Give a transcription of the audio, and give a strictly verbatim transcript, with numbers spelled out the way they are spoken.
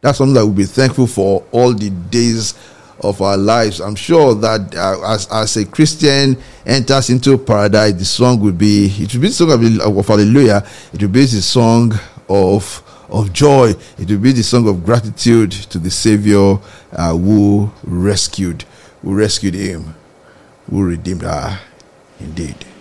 That's something that we'll be thankful for all the days of our lives. I'm sure that uh, as as a Christian enters into paradise, the song will be it will be the song of, of hallelujah. It will be the song of of joy. It will be the song of gratitude to the Savior uh, who rescued, who rescued him, who redeemed her. Indeed.